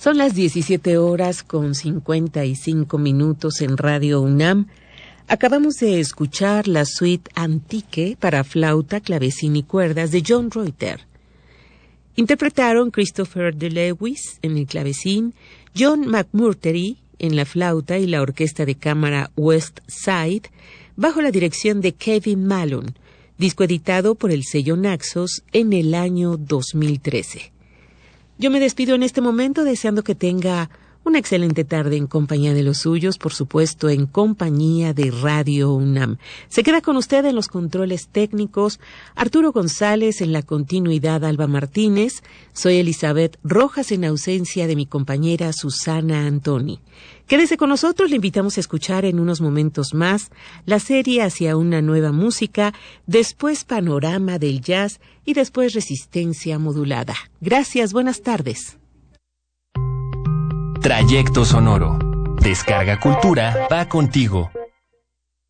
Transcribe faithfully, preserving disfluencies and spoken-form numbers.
Son las diecisiete horas con cincuenta y cinco minutos en Radio UNAM. Acabamos de escuchar la suite Antique para flauta, clavecín y cuerdas de John Reuter. Interpretaron Christopher DeLewis en el clavecín, John McMurtry en la flauta y la orquesta de cámara West Side, bajo la dirección de Kevin Malone, disco editado por el sello Naxos en el año dos mil trece. Yo me despido en este momento deseando que tenga una excelente tarde en compañía de los suyos, por supuesto en compañía de Radio UNAM. Se queda con usted en los controles técnicos Arturo González, en la continuidad Alba Martínez. Soy Elizabeth Rojas en ausencia de mi compañera Susana Antoni. Quédese con nosotros, le invitamos a escuchar en unos momentos más la serie Hacia una nueva música, después Panorama del Jazz y después Resistencia Modulada. Gracias, buenas tardes. Trayecto Sonoro. Descarga Cultura va contigo.